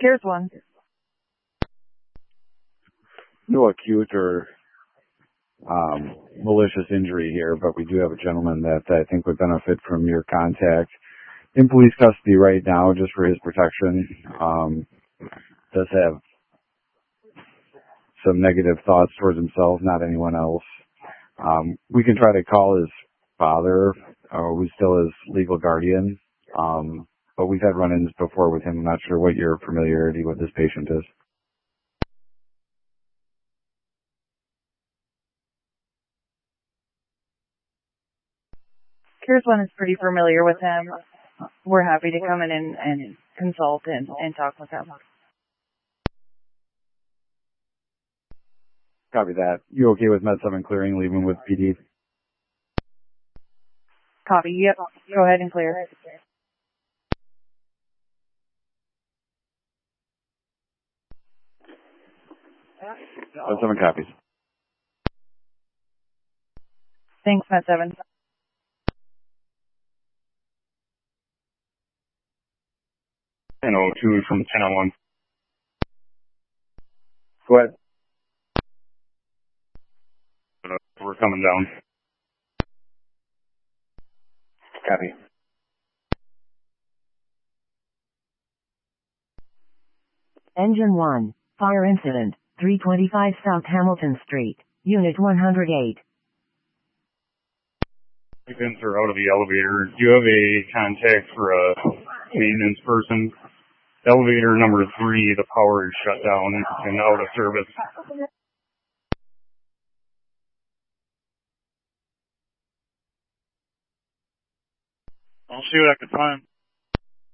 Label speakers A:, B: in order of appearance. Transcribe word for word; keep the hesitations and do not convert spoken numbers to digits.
A: Here's one.
B: No acute or um, malicious injury here, but we do have a gentleman that I think would benefit from your contact in police custody right now, just for his protection. Um, does have some negative thoughts towards himself, not anyone else. Um, we can try to call his father, uh, who's still his legal guardian. Um, but we've had run-ins before with him. I'm not sure what your familiarity with this patient is.
A: Here's one is pretty familiar with him. We're happy to come in and, and consult and, and talk with him.
B: Copy that. You okay with Med seven clearing, leaving with P D?
A: Copy. Yep. Go ahead and clear.
B: Med seven copies.
A: Thanks, Med seven.
C: ten oh two from ten oh one.
B: Go ahead.
C: Uh, we're coming down.
B: Copy.
D: Engine one, fire incident, three twenty-five South Hamilton Street, Unit one hundred eight.
C: Occupants are out of the elevator. Do you have a contact for a maintenance person? Elevator number three, the power is shut down and out of service.
E: I'll see what I can find.